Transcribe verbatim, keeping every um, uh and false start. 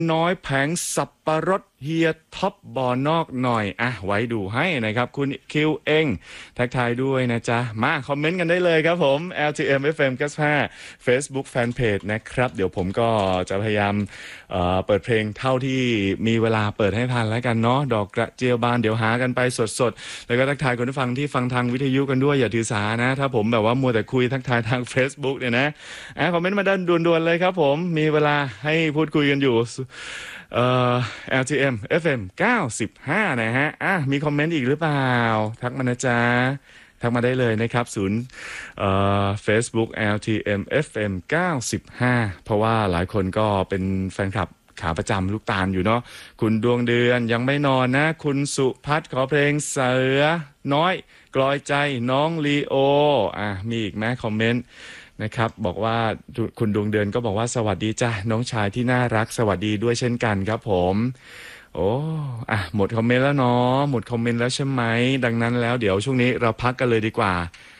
น้อยแผงสับปะรดเฮียท็อปบอนอกหน่อยอ่ะไว้ดูให้นะครับคุณคิวเองทักทายด้วยนะจ๊ะมาคอมเมนต์กันได้เลยครับผม แอล ที เอ็ม เอฟ เอ็ม เก้าสิบห้า Facebook Fanpage นะครับเดี๋ยวผมก็จะพยายามเอ่อเปิดเพลงเท่าที่มีเวลาเปิดให้ทันแล้วกันเนาะดอกกระเจียวบานเดี๋ยวหากันไปสดๆแล้วก็ทักทายคนที่ฟังที่ฟังทางวิทยุกันด้วยอย่าถือสานะถ้าผมแบบว่ามัวแต่คุยทักทายทาง Facebook เนี่ยนะอ่ะคอมเมนต์มาด้านด่วนๆเลยครับผมมีเวลาให้พูดคุยกันอยู่เอ่อ แอล ที เอ็ม เอฟ เอ็ม เก้าสิบห้านะฮะอ่ะมีคอมเมนต์อีกหรือเปล่าทักมานะจ๊ะทักมาได้เลยนะครับศูนย์เอ่อ Facebook แอล ที เอ็ม เอฟ เอ็ม เก้าสิบห้าเพราะว่าหลายคนก็เป็นแฟนคลับขาประจำลูกตาลอยู่เนาะคุณดวงเดือนยังไม่นอนนะคุณสุพัฒน์ขอเพลงเสือน้อยกลอยใจน้องลีโออ่ะมีอีกไหมคอมเมนต์นะครับบอกว่าคุณดวงเดือนก็บอกว่าสวัสดีจ้ะน้องชายที่น่ารักสวัสดีด้วยเช่นกันครับผมโอ้อ่ะหมดคอมเมนต์แล้วเนาะหมดคอมเมนต์แล้วใช่ไหมดังนั้นแล้วเดี๋ยวช่วงนี้เราพักกันเลยดีกว่า